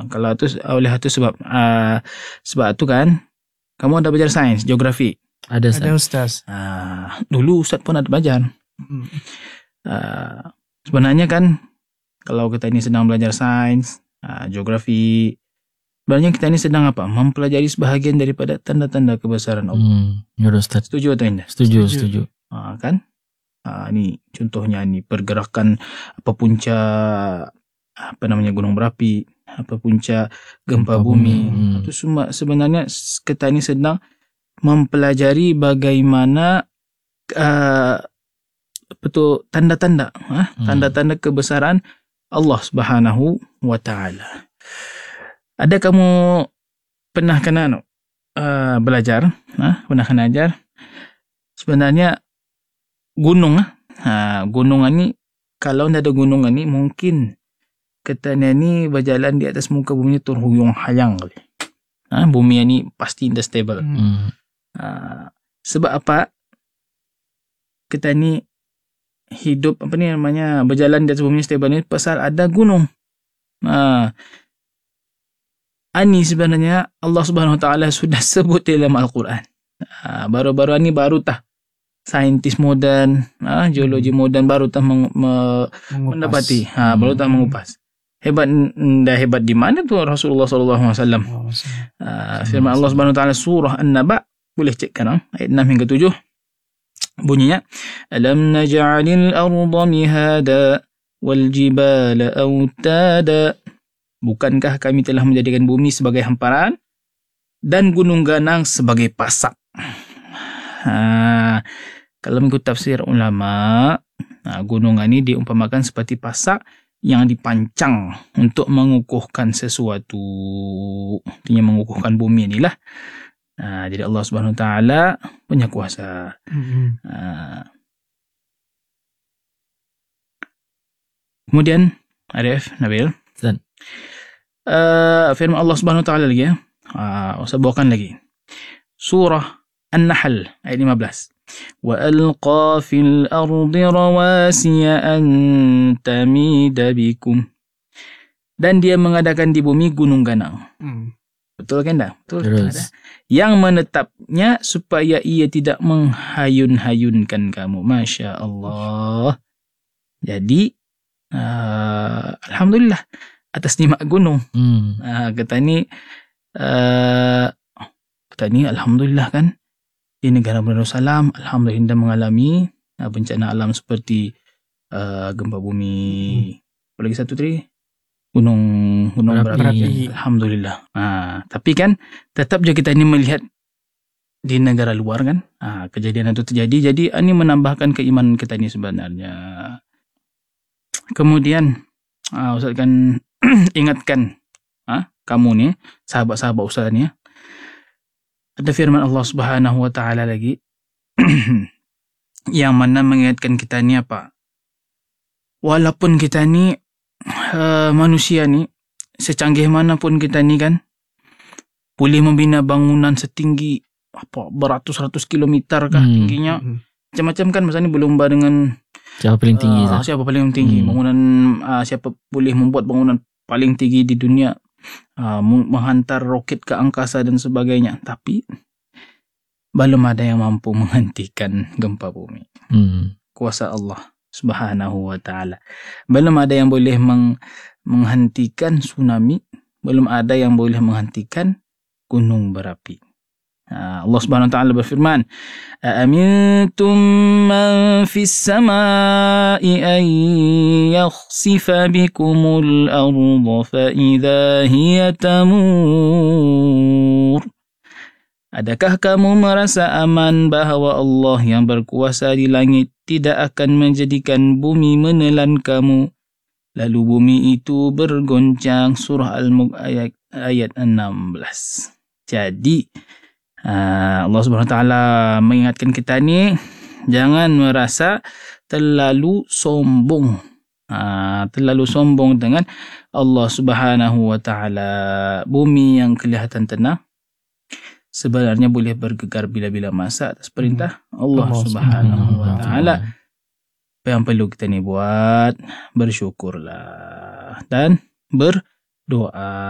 Kalau tu oleh tu sebab tu kan kamu ada belajar sains, geografi. Ada Ustaz. Dulu Ustaz pun ada belajar. Sebenarnya kan kalau kita ini sedang belajar sains, geografi, sebenarnya kita ini sedang apa? Mempelajari sebahagian daripada tanda-tanda kebesaran Allah. Ya Ustaz. Setuju atau tidak? Setuju. Kan? Ni contohnya ni pergerakan punca gunung berapi, punca gempa bumi. Itu semua sebenarnya kita ini sedang mempelajari bagaimana tanda-tanda tanda-tanda kebesaran Allah Subhanahu wa taala. Ada kamu pernah kena belajar, pernah kena ajar sebenarnya gunung gunungan ni, kalau tidak ada gunungan ni mungkin kita ni berjalan di atas muka bumi ni terhuyung-hayang kali. Bumi ni pasti tidak stable. Sebab apa? Kita ni hidup berjalan di atas bumi stable ni pasal ada gunung. Ini sebenarnya Allah Subhanahu Wa Taala sudah sebut dalam Al-Quran. Baru-baru ni baru saintis moden, geologi moden baru mendapati, baru mengupas. Hebat di mana tu Rasulullah sallallahu alaihi wasallam. Firman Allah Subhanahu Wa Taala surah An-Naba, boleh cek kan ayat 6 hingga 7. Bunyinya, alam naj'alil arda mihada wal jibala autada. Bukankah kami telah menjadikan bumi sebagai hamparan dan gunung ganang sebagai pasak. Kalau mengikut tafsir ulama, gunungan ini diumpamakan seperti pasak yang dipancang untuk mengukuhkan sesuatu. Artinya mengukuhkan bumi inilah. Jadi Allah Subhanahu Wa Taala punya kuasa. Kemudian Arif, Nabil, firman Allah Subhanahu Wa Taala lagi ya. Saya bawakan lagi. Surah An-Nahl ayat 15. Wa alqa fil ardi rawasiya an tamida bikum. Dan dia mengadakan di bumi gunung ganang. Betul kan dah? Betul. Yang menetapnya supaya ia tidak menghayun-hayunkan kamu. Masya Allah. Jadi alhamdulillah atas nikmat gunung. Kita ni alhamdulillah kan di negara Darussalam alhamdulillah mengalami bencana alam seperti gempa bumi. Apalagi satu tadi gunung berapi. Alhamdulillah. Tapi kan tetap je kita ni melihat di negara luar kan kejadian itu terjadi. Jadi ini menambahkan keimanan kita ni sebenarnya. Kemudian Ustaz kan ingatkan kamu ni sahabat-sahabat Ustaz ni ada firman Allah Subhanahu Wa Taala lagi yang mana mengingatkan kita ni apa? Walaupun kita ni manusia ni secanggih mana pun kita ni kan boleh membina bangunan setinggi beratus-ratus kilometer kah tingginya. Macam-macam kan masa ni berlomba dengan siapa paling tinggi siapa paling tinggi bangunan, siapa boleh membuat bangunan paling tinggi di dunia, menghantar roket ke angkasa dan sebagainya, tapi belum ada yang mampu menghentikan gempa bumi. Kuasa Allah Subhanahu Wa Taala. Belum ada yang boleh menghentikan tsunami, belum ada yang boleh menghentikan gunung berapi. Allah Subhanahu Wa Taala berfirman, "Aamintum man fis samaa'i an yakhsifa bikumul arda fa idza hiya tamur." Adakah kamu merasa aman bahawa Allah yang berkuasa di langit tidak akan menjadikan bumi menelan kamu, lalu bumi itu bergoncang? Surah Al-Mulk ayat 16. Jadi Allah Subhanahu Wa Taala mengingatkan kita ni jangan merasa terlalu sombong. Terlalu sombong dengan Allah Subhanahu Wa Taala. Bumi yang kelihatan tenang sebenarnya boleh bergegar bila-bila masa atas perintah Allah Subhanahu Wa Taala. Apa yang perlu kita ni buat? Bersyukurlah dan berdoa.